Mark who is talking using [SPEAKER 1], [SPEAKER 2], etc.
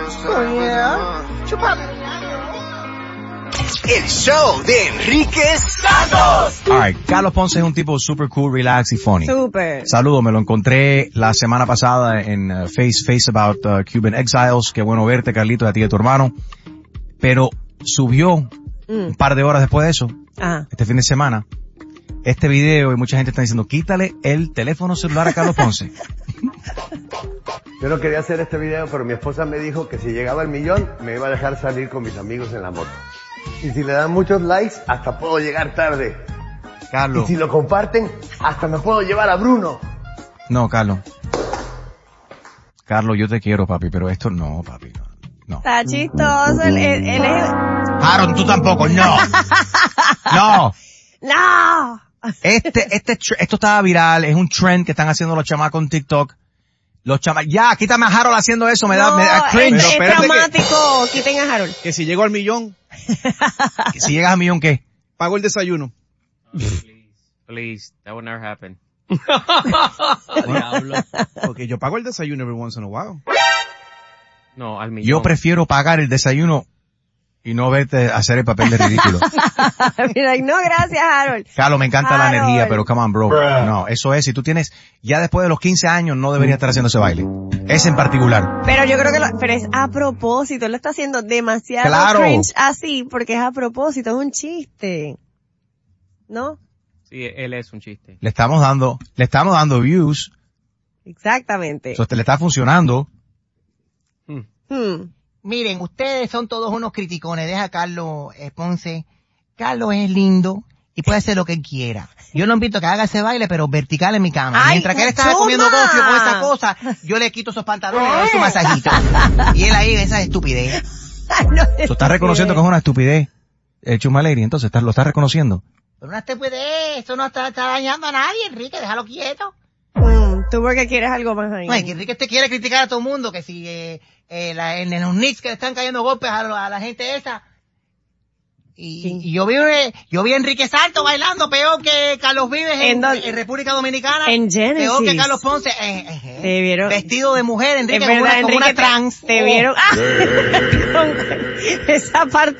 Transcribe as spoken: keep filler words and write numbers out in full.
[SPEAKER 1] Oh, yeah. Chupame.
[SPEAKER 2] El show de Enrique Santos.
[SPEAKER 3] Alright, Carlos Ponce es un tipo super cool, relax y funny.
[SPEAKER 1] Super.
[SPEAKER 3] Saludos, me lo encontré la semana pasada en uh, Face Face About uh, Cuban Exiles. Qué bueno verte, Carlito, a ti y a tu hermano. Pero subió mm. un par de horas después de eso,
[SPEAKER 1] Ajá.
[SPEAKER 3] este fin de semana, este video y mucha gente está diciendo, quítale el teléfono celular a Carlos Ponce.
[SPEAKER 4] Yo no quería hacer este video, pero mi esposa me dijo que si llegaba al millón, me iba a dejar salir con mis amigos en la moto. Y si le dan muchos likes, hasta puedo llegar tarde.
[SPEAKER 3] Carlos.
[SPEAKER 4] Y si lo comparten, hasta me puedo llevar a Bruno.
[SPEAKER 3] No, Carlos. Carlos, yo te quiero, papi, pero esto no, papi, no. no.
[SPEAKER 1] Está chistoso, él, él, él es...
[SPEAKER 3] Aaron, tú tampoco, no. No.
[SPEAKER 1] ¡No!
[SPEAKER 3] Este, este, esto estaba viral, es un trend que están haciendo los chamacos en TikTok. Los chamacos, ya, quítame a Harold haciendo eso, me da,
[SPEAKER 1] no,
[SPEAKER 3] me da cringe.
[SPEAKER 1] Es, es traumático, que... quiten a Harold.
[SPEAKER 5] Que si llego al millón.
[SPEAKER 3] Que si llegas al millón, ¿qué?
[SPEAKER 5] Pago el desayuno.
[SPEAKER 6] Oh, please, please, that would never happen.
[SPEAKER 5] Diablo. Porque yo pago el desayuno every once in a while.
[SPEAKER 6] No, al millón.
[SPEAKER 3] Yo prefiero pagar el desayuno y no verte hacer el papel de ridículo.
[SPEAKER 1] Mira, no, gracias, Harold.
[SPEAKER 3] Carlos, me encanta
[SPEAKER 1] Harold.
[SPEAKER 3] la energía, pero come on, bro. Bruh. No, eso es, si tú tienes, ya después de los quince años no deberías estar haciendo ese baile. Ese en particular.
[SPEAKER 1] Pero yo creo que lo, pero es a propósito, él lo está haciendo demasiado
[SPEAKER 3] claro.
[SPEAKER 1] cringe así, porque es a propósito, es un chiste. ¿No?
[SPEAKER 6] Sí, él es un chiste.
[SPEAKER 3] Le estamos dando, le estamos dando views.
[SPEAKER 1] Exactamente.
[SPEAKER 3] Eso le está funcionando.
[SPEAKER 1] Hmm. Hmm.
[SPEAKER 7] Miren, ustedes son todos unos criticones. Deja a Carlos eh, Ponce. Carlos es lindo y puede hacer lo que él quiera. Yo lo invito a que haga ese baile, pero vertical en mi cama.
[SPEAKER 1] Ay,
[SPEAKER 7] mientras que él está
[SPEAKER 1] chuma.
[SPEAKER 7] comiendo gofio con esa cosa, yo le quito esos pantalones y le doy su masajito. Y él ahí, esa estupidez.
[SPEAKER 1] No,
[SPEAKER 3] Tú estás reconociendo que es una estupidez, el Chuma Lady, entonces estás, lo estás reconociendo.
[SPEAKER 7] Pero una estupidez, eso no está, está dañando a nadie, Enrique, déjalo quieto.
[SPEAKER 1] Mm, tú porque quieres algo más ahí.
[SPEAKER 7] Bueno, que Enrique te quiere criticar a todo el mundo, que si eh, eh, la, en, en los Knicks que le están cayendo golpes a, a la gente esa. Y,
[SPEAKER 1] sí.
[SPEAKER 7] y yo vi eh, yo vi a Enrique Santos bailando peor que Carlos Vives en,
[SPEAKER 1] en,
[SPEAKER 7] en República Dominicana.
[SPEAKER 1] En Genesis.
[SPEAKER 7] Peor que Carlos Ponce. Eh, eh,
[SPEAKER 1] te vieron.
[SPEAKER 7] Vestido de mujer, Enrique,
[SPEAKER 1] Es verdad,
[SPEAKER 7] como una, como
[SPEAKER 1] Enrique,
[SPEAKER 7] una trans.
[SPEAKER 1] Te, te vieron. Ah, esa parte